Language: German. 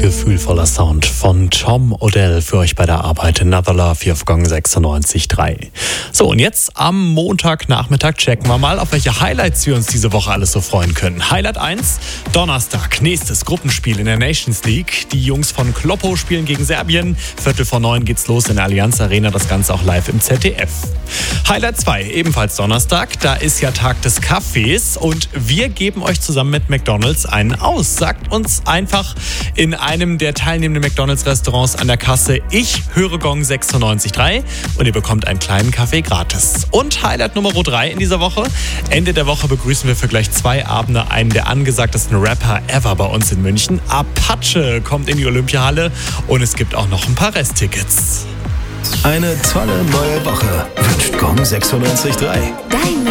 Gefühlvoller Sound von Tom Odell für euch bei der Arbeit. Another Love hier auf Gong 96.3. So, und jetzt am Montagnachmittag checken wir mal, auf welche Highlights wir uns diese Woche alles so freuen können. Highlight 1, Donnerstag, nächstes Gruppenspiel in der Nations League. Die Jungs von Kloppo spielen gegen Serbien. 8:45 geht's los in der Allianz Arena, das Ganze auch live im ZDF. Highlight 2, ebenfalls Donnerstag, da ist ja Tag des Kaffees und wir geben euch zusammen mit McDonald's einen aus. Sagt uns einfach in einem der teilnehmenden McDonald's-Restaurants an der Kasse, ich höre Gong 96.3 und ihr bekommt einen kleinen Kaffee gratis. Und Highlight Nummer 3 in dieser Woche. Ende der Woche begrüßen wir für gleich 2 Abende einen der angesagtesten Rapper ever bei uns in München. Apache kommt in die Olympiahalle und es gibt auch noch ein paar Resttickets. Eine tolle neue Woche wünscht Gong 96.3. Dein